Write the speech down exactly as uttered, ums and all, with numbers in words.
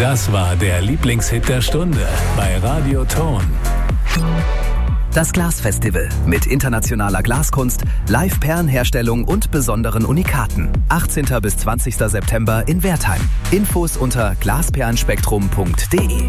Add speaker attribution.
Speaker 1: Das war der Lieblingshit der Stunde bei Radio Ton.
Speaker 2: Das Glasfestival mit internationaler Glaskunst, Live-Perlenherstellung und besonderen Unikaten. achtzehnten bis zwanzigsten September in Wertheim. Infos unter glasperlenspektrum punkt de.